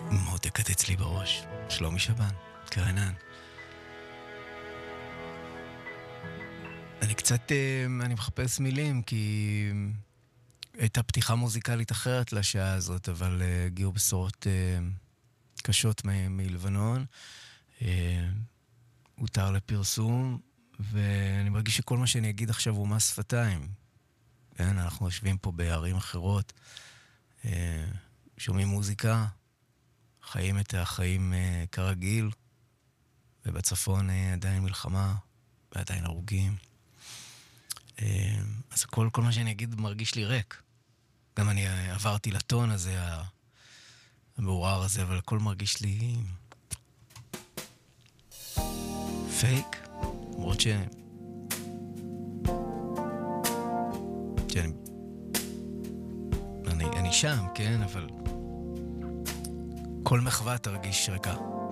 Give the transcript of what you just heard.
מותקת אצלי בראש. שלומי שבן, קרנן. אני קצת, אני מחפש מילים, כי הייתה פתיחה מוזיקלית אחרת לשעה הזאת, אבל הגיעו בשורות קשות מלבנון. הותר לפרסום, ואני מרגיש שכל מה שאני אגיד עכשיו הוא מס שפתיים. כן, אנחנו יושבים פה בערים אחרות, שומעים מוזיקה, חיים את החיים כרגיל, ובצפון עדיין מלחמה, ועדיין הרוגים. אז כל מה שאני אגיד מרגיש לי ריק. גם אני עברתי לטון הזה, המעורר הזה, אבל הכל מרגיש לי פייק. למרות אני שם, כן, אבל כל מחווה תרגיש ריקה.